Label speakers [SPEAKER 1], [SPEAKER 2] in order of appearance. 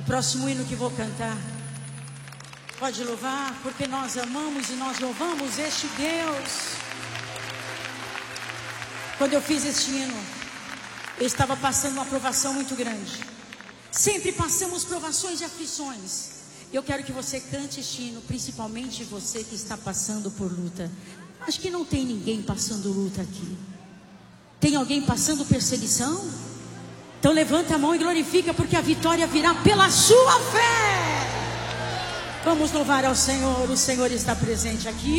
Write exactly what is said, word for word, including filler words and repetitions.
[SPEAKER 1] Próximo hino que vou cantar, pode louvar, porque nós amamos e nós louvamos este Deus. Quando eu fiz este hino, eu estava passando uma provação muito grande. Sempre passamos provações e aflições. Eu quero que você cante este hino, principalmente você que está passando por luta. Acho que não tem ninguém passando luta aqui. Tem alguém passando perseguição? Então levanta a mão e glorifica, porque a vitória virá pela sua fé. Vamos louvar ao Senhor, o Senhor está presente aqui.